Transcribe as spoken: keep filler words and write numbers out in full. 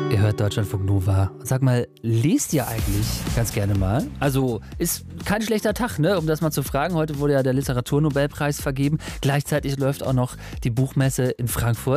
Ihr hört Deutschlandfunk Nova. Sag mal, lest ihr eigentlich ganz gerne mal? Also, ist kein schlechter Tag, ne? Um das mal zu fragen. Heute wurde ja der Literaturnobelpreis vergeben. Gleichzeitig läuft auch noch die Buchmesse in Frankfurt.